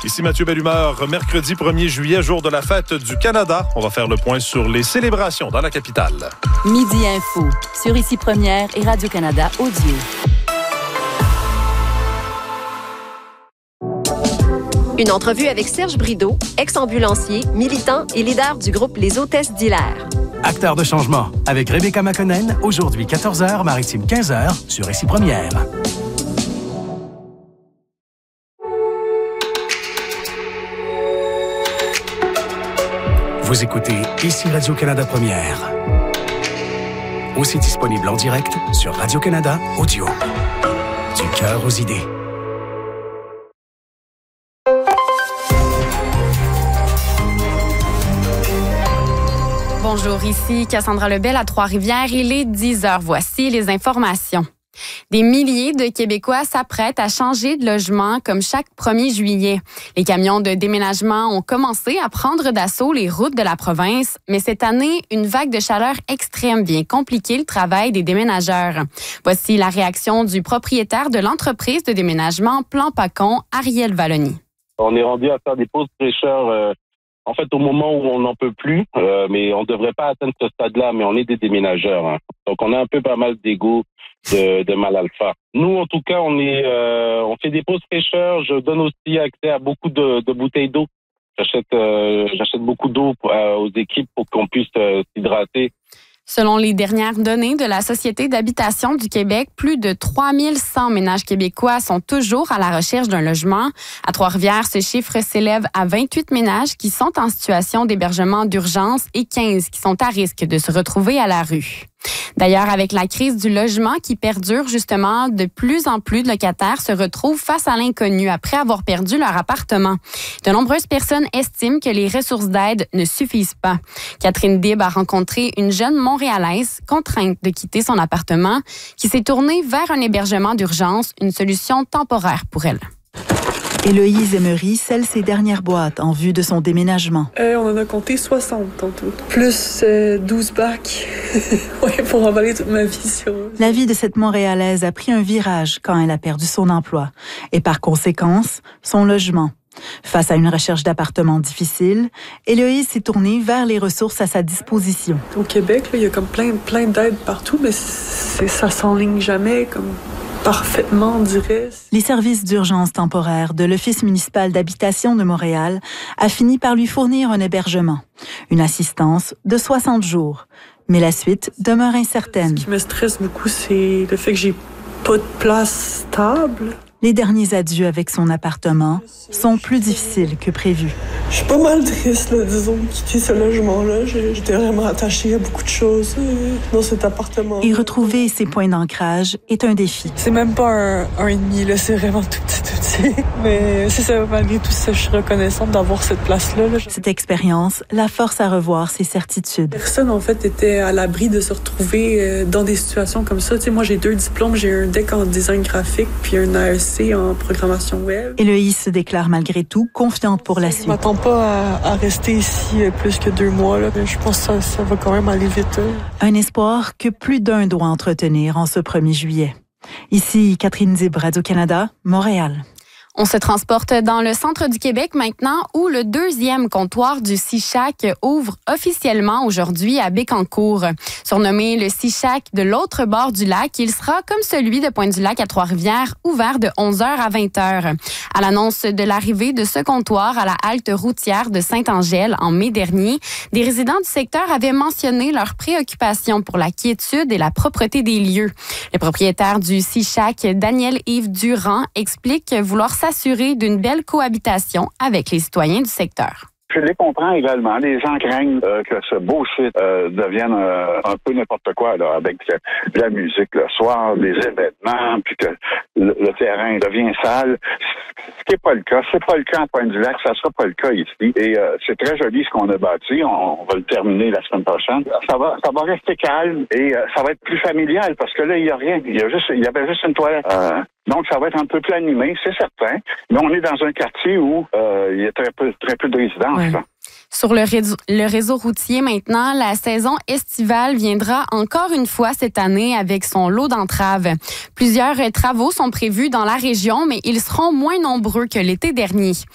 Ici Mathieu Bellumeur, mercredi 1er juillet, jour de la fête du Canada. On va faire le point sur les célébrations dans la capitale. Midi Info, sur Ici Première et Radio-Canada Audio. Une entrevue avec Serge Brideau, ex-ambulancier, militant et leader du groupe Les Hôtesses d'Hilaire. Acteur de changement, avec Rebecca McConnell, aujourd'hui 14h, Maritime 15h, sur Ici Première. Vous écoutez Ici Radio-Canada Première. Aussi disponible en direct sur Radio-Canada Audio. Du cœur aux idées. Bonjour, ici Cassandra Lebel à Trois-Rivières. Il est 10h. Voici les informations. Des milliers de Québécois s'apprêtent à changer de logement comme chaque 1er juillet. Les camions de déménagement ont commencé à prendre d'assaut les routes de la province, mais cette année, une vague de chaleur extrême vient compliquer le travail des déménageurs. Voici la réaction du propriétaire de l'entreprise de déménagement Plan Pacon, Ariel Valloni. On est rendu à faire des pauses fraîcheur en fait au moment où on n'en peut plus, mais on ne devrait pas atteindre ce stade-là, mais on est des déménageurs. Hein. Donc on a un peu pas mal d'ego de mal alpha. Nous, en tout cas, on fait des pauses fraîcheurs. Je donne aussi accès à beaucoup de bouteilles d'eau. J'achète beaucoup d'eau aux équipes pour qu'on puisse s'hydrater. Selon les dernières données de la Société d'habitation du Québec, plus de 3100 ménages québécois sont toujours à la recherche d'un logement. À Trois-Rivières, ce chiffre s'élève à 28 ménages qui sont en situation d'hébergement d'urgence et 15 qui sont à risque de se retrouver à la rue. D'ailleurs, avec la crise du logement qui perdure justement, de plus en plus de locataires se retrouvent face à l'inconnu après avoir perdu leur appartement. De nombreuses personnes estiment que les ressources d'aide ne suffisent pas. Catherine Dib a rencontré une jeune Montréalaise contrainte de quitter son appartement qui s'est tournée vers un hébergement d'urgence, une solution temporaire pour elle. Héloïse Emery scelle ses dernières boîtes en vue de son déménagement. On en a compté 60 tantôt, plus 12 bacs pour emballer toute ma vie. La vie de cette Montréalaise a pris un virage quand elle a perdu son emploi et par conséquence, son logement. Face à une recherche d'appartement difficile, Héloïse s'est tournée vers les ressources à sa disposition. Au Québec, il y a comme plein d'aides partout, mais ça s'enligne jamais comme parfaitement, on dirait. Les services d'urgence temporaire de l'Office municipal d'habitation de Montréal a fini par lui fournir un hébergement, une assistance de 60 jours. Mais la suite demeure incertaine. Ce qui me stresse beaucoup, c'est le fait que j'ai pas de place stable. Les derniers adieux avec son appartement sont plus difficiles que prévu. Je suis pas mal triste, disons, de quitter ce logement-là. J'étais vraiment attachée à beaucoup de choses dans cet appartement. Et retrouver ses points d'ancrage est un défi. C'est même pas un et demi, là, c'est vraiment tout petit. Mais c'est ça, malgré tout ça, je suis reconnaissante d'avoir cette place-là. Cette expérience la force à revoir ses certitudes. Personne, en fait, était à l'abri de se retrouver dans des situations comme ça. Tu sais, moi, j'ai 2 diplômes. J'ai un DEC en design graphique puis un AEC en programmation web. Héloïse se déclare malgré tout confiante pour la suite. Je m'attends pas à rester ici plus que 2 mois. Là. Je pense que ça va quand même aller vite. Un espoir que plus d'un doit entretenir en ce 1er juillet. Ici, Catherine Dib, Radio-Canada, Montréal. On se transporte dans le centre du Québec maintenant où le 2e comptoir du Sichac ouvre officiellement aujourd'hui à Bécancour. Surnommé le Sichac de l'autre bord du lac, il sera comme celui de Pointe-du-Lac à Trois-Rivières, ouvert de 11h à 20h. À l'annonce de l'arrivée de ce comptoir à la halte routière de Sainte-Angèle en mai dernier, des résidents du secteur avaient mentionné leur préoccupation pour la quiétude et la propreté des lieux. Le propriétaire du Sichac, Daniel-Yves Durand, explique vouloir s'assurer d'une belle cohabitation avec les citoyens du secteur. Je les comprends également. Les gens craignent que ce beau site devienne un peu n'importe quoi, là, avec de la musique le soir, des événements, puis que le terrain devient sale. Ce qui n'est pas le cas. C'est pas le cas à Pointe-du-Lac, ça sera pas le cas ici. Et c'est très joli ce qu'on a bâti. On va le terminer la semaine prochaine. Ça va rester calme et ça va être plus familial parce que là, il y a rien. Il y avait juste une toilette. Donc, ça va être un peu plus animé, c'est certain. Mais on est dans un quartier où il y a très peu de résidences. Ouais. Sur le réseau routier maintenant, la saison estivale viendra encore une fois cette année avec son lot d'entraves. Plusieurs travaux sont prévus dans la région, mais ils seront moins nombreux que l'été dernier.